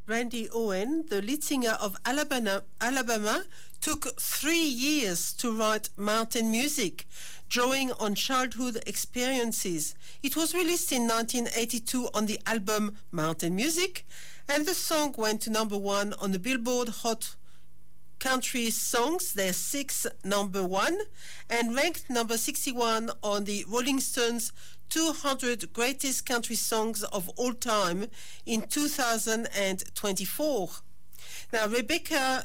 Randy Owen, the lead singer of Alabama, took 3 years to write Mountain Music, drawing on childhood experiences. It was released in 1982 on the album Mountain Music, and the song went to number 1 on the Billboard Hot Country Songs, their 6th number 1, and ranked number 61 on the Rolling Stones 200 Greatest Country Songs of All Time in 2024. Now, Reba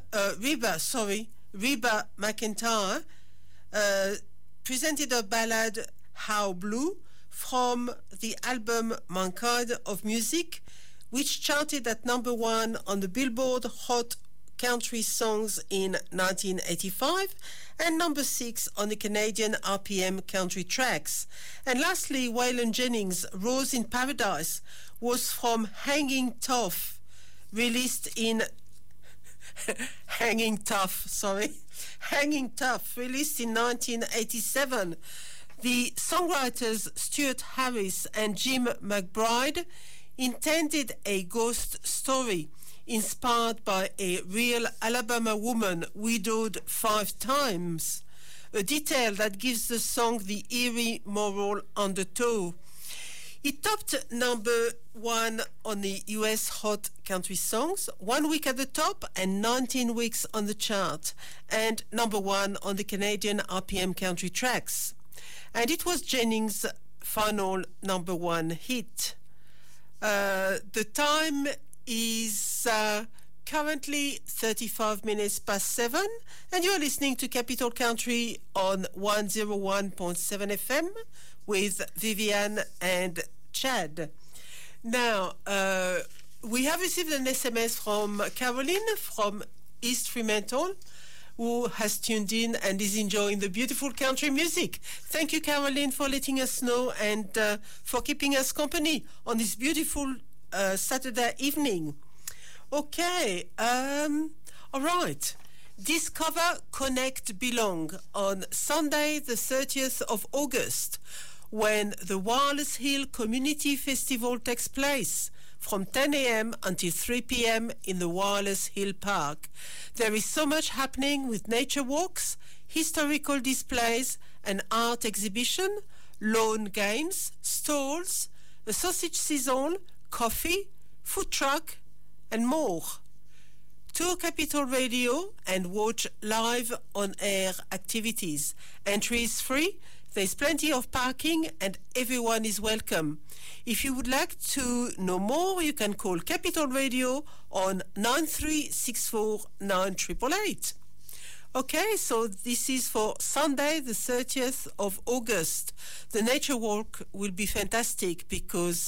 McEntire presented a ballad, How Blue, from the album Mankind of Music, which charted at number 1 on the Billboard Hot Country Songs in 1985 and number 6 on the Canadian RPM Country Tracks. And lastly, Waylon Jennings' Rose in Paradise was from Hanging Tough, released in Hanging Tough, released in 1987. The songwriters Stuart Harris and Jim McBride intended a ghost story inspired by a real Alabama woman widowed 5 times, a detail that gives the song the eerie moral undertow. It topped number 1 on the US Hot Country Songs, 1 week at the top and 19 weeks on the chart, and number 1 on the Canadian RPM Country Tracks. And it was Jennings' final number 1 hit. The time is currently 35 minutes past 7, and you're listening to Capital Country on 101.7 FM with Vivian and Chad. Now, we have received an SMS from Caroline from East Fremantle, who has tuned in and is enjoying the beautiful country music. Thank you, Caroline, for letting us know and for keeping us company on this beautiful Saturday evening. Okay, all right. Discover, Connect, Belong on Sunday the 30th of August, when the Wireless Hill Community Festival takes place from 10 a.m. until 3 p.m. in the Wireless Hill Park. There is so much happening with nature walks, historical displays, an art exhibition, lawn games, stalls, a sausage sizzle, coffee, food truck, and more. Tour Capital Radio and watch live on-air activities. Entry is free. There's plenty of parking and everyone is welcome. If you would like to know more, you can call Capital Radio on 9364 9888. Okay, so this is for Sunday, the 30th of August. The nature walk will be fantastic because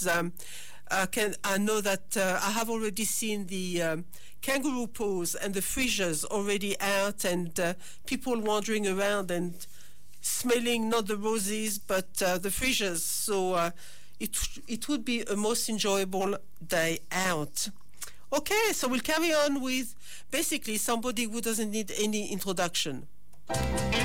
I know that I have already seen the kangaroo paws and the freesias already out, and people wandering around and smelling not the roses but the freesias. So it would be a most enjoyable day out. Okay, so we'll carry on with basically somebody who doesn't need any introduction.